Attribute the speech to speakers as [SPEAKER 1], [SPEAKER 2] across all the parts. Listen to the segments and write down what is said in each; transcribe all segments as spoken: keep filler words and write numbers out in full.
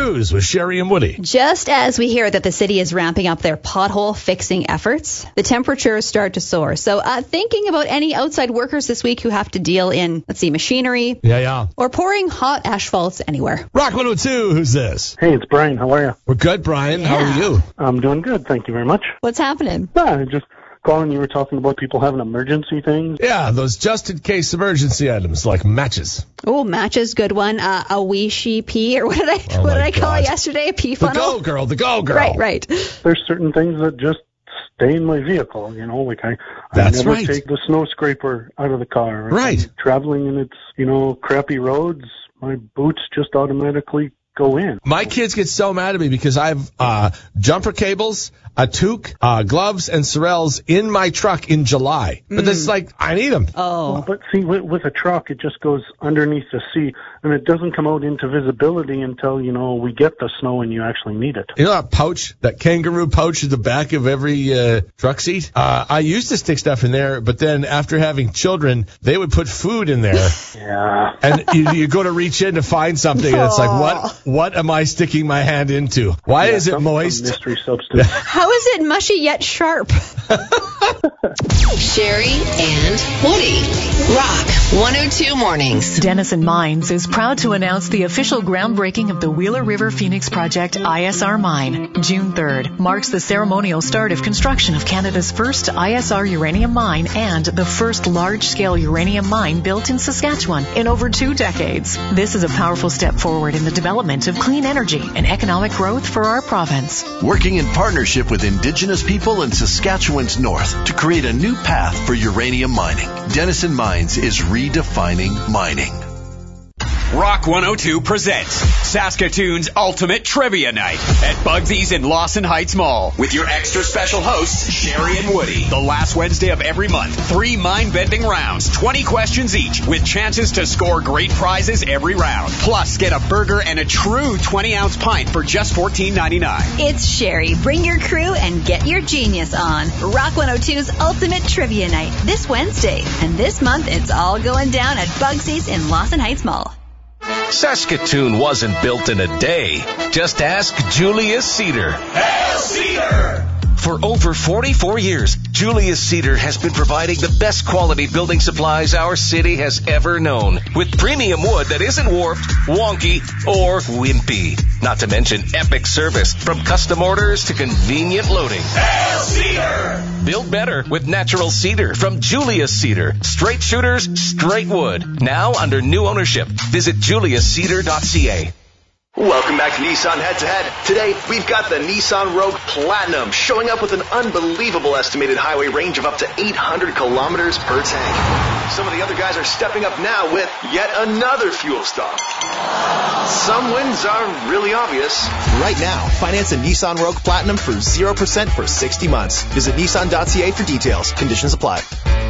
[SPEAKER 1] News with Sherry and Woody.
[SPEAKER 2] Just as we hear that the city is ramping up their pothole fixing efforts, the temperatures start to soar. So uh, thinking about any outside workers this week who have to deal in, let's see, machinery.
[SPEAKER 1] Yeah, yeah.
[SPEAKER 2] Or pouring hot asphalts anywhere.
[SPEAKER 1] Rock one oh two, who's this?
[SPEAKER 3] Hey, it's Brian. How are you?
[SPEAKER 1] We're good, Brian.
[SPEAKER 2] Yeah.
[SPEAKER 1] How are you?
[SPEAKER 3] I'm doing good. Thank you very much.
[SPEAKER 2] What's happening?
[SPEAKER 3] Yeah, just calling. You were talking about people having emergency things.
[SPEAKER 1] Yeah, those just-in-case emergency items like matches.
[SPEAKER 2] Oh, matches, good one. Uh, a Wishy P, or what did I
[SPEAKER 1] Oh
[SPEAKER 2] what did
[SPEAKER 1] my
[SPEAKER 2] I call
[SPEAKER 1] God.
[SPEAKER 2] it yesterday? A P
[SPEAKER 1] The
[SPEAKER 2] funnel?
[SPEAKER 1] go girl, the go girl.
[SPEAKER 2] Right, right.
[SPEAKER 3] There's certain things that just stay in my vehicle. You know, like I,
[SPEAKER 1] That's
[SPEAKER 3] I never
[SPEAKER 1] right.
[SPEAKER 3] take the snow scraper out of the car. If
[SPEAKER 1] Right.
[SPEAKER 3] I'm traveling and it's, you know, crappy roads, my boots just automatically go in.
[SPEAKER 1] My kids get so mad at me because I have uh, jumper cables, a toque, uh, gloves, and Sorels in my truck in July. But it's like, I need them.
[SPEAKER 2] Oh.
[SPEAKER 3] But see, with, with a truck, it just goes underneath the seat, and it doesn't come out into visibility until, you know, we get the snow and you actually need it.
[SPEAKER 1] You know that pouch, that kangaroo pouch at the back of every uh, truck seat? Uh, I used to stick stuff in there, but then after having children, they would put food in there.
[SPEAKER 3] Yeah.
[SPEAKER 1] And you, you go to reach in to find something, and it's like, what What am I sticking my hand into? Why
[SPEAKER 3] Yeah,
[SPEAKER 1] is it
[SPEAKER 3] some-
[SPEAKER 1] moist?
[SPEAKER 3] some mystery substance.
[SPEAKER 2] How is it mushy yet sharp?
[SPEAKER 4] Sherry and Woody. Rock one oh two Mornings.
[SPEAKER 5] Denison Mines is proud to announce the official groundbreaking of the Wheeler River Phoenix Project I S R mine. June third marks the ceremonial start of construction of Canada's first I S R uranium mine and the first large-scale uranium mine built in Saskatchewan in over two decades. This is a powerful step forward in the development of clean energy and economic growth for our province.
[SPEAKER 6] Working in partnership with Indigenous people in Saskatchewan's north to create a new path for uranium mining. Denison Mines is redefining mining.
[SPEAKER 7] Rock one oh two presents Saskatoon's Ultimate Trivia Night at Bugsy's in Lawson Heights Mall with your extra special hosts, Sherry and Woody. The last Wednesday of every month, three mind-bending rounds, twenty questions each, with chances to score great prizes every round. Plus, get a burger and a true twenty-ounce pint for just fourteen ninety-nine.
[SPEAKER 8] It's Sherry. Bring your crew and get your genius on. Rock one oh two's Ultimate Trivia Night this Wednesday. And this month, it's all going down at Bugsy's in Lawson Heights Mall.
[SPEAKER 9] Saskatoon wasn't built in a day. Just ask Julius Cedar.
[SPEAKER 7] Hail Cedar!
[SPEAKER 9] For over forty-four years, Julius Cedar has been providing the best quality building supplies our city has ever known, with premium wood that isn't warped, wonky, or wimpy. Not to mention epic service, from custom orders to convenient loading.
[SPEAKER 7] Hail Cedar!
[SPEAKER 9] Build better with natural cedar from Julius Cedar. Straight shooters, straight wood. Now under new ownership. Visit julius cedar dot c a.
[SPEAKER 6] Welcome back to Nissan Head to Head. Today, we've got the Nissan Rogue Platinum showing up with an unbelievable estimated highway range of up to eight hundred kilometers per tank. Some of the other guys are stepping up now with yet another fuel stop. Some wins are really obvious.
[SPEAKER 10] Right now, finance a Nissan Rogue Platinum for zero percent for sixty months. Visit nissan dot c a for details. Conditions apply.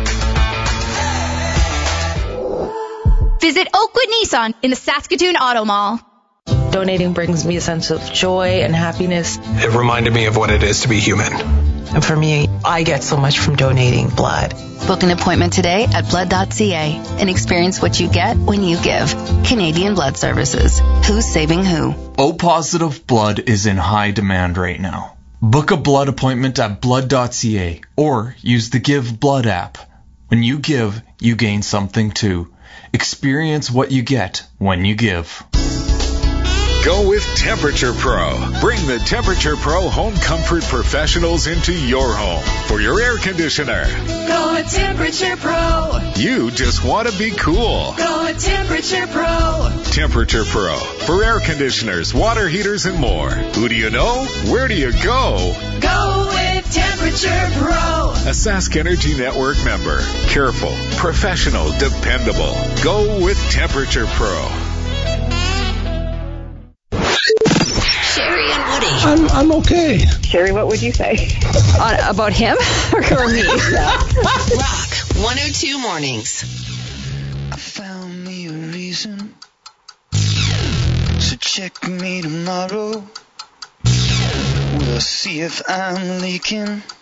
[SPEAKER 11] Visit Oakwood Nissan in the Saskatoon Auto Mall.
[SPEAKER 12] Donating brings me a sense of joy and happiness.
[SPEAKER 13] It reminded me of what it is to be human.
[SPEAKER 12] And for me, I get so much from donating blood.
[SPEAKER 14] Book an appointment today at blood dot c a and experience what you get when you give. Canadian Blood Services. Who's saving who?
[SPEAKER 15] O-positive blood is in high demand right now. Book a blood appointment at blood dot c a or use the Give Blood app. When you give, you gain something too. Experience what you get when you give.
[SPEAKER 16] Go with Temperature Pro. Bring the Temperature Pro home comfort professionals into your home for your air conditioner.
[SPEAKER 17] Go with Temperature Pro.
[SPEAKER 16] You just want to be cool.
[SPEAKER 17] Go with Temperature Pro.
[SPEAKER 16] Temperature Pro for air conditioners, water heaters, and more. Who do you know? Where do you go?
[SPEAKER 17] Go with Temperature Pro.
[SPEAKER 16] A Sask Energy Network member. Careful, professional, dependable. Go with Temperature Pro.
[SPEAKER 4] Sherry and Woody.
[SPEAKER 1] I'm, I'm okay.
[SPEAKER 18] Sherry, what would you say?
[SPEAKER 2] On, about him or me?
[SPEAKER 4] Rock one oh two Mornings.
[SPEAKER 19] I found me a reason, so check me tomorrow. We'll see if I'm leaking.